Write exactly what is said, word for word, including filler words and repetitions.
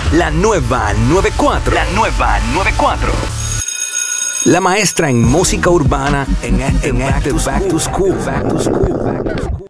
La nueva noventa y cuatro. La nueva noventa y cuatro. La maestra en música urbana en, en, en Back to School. Back to School. Back to School.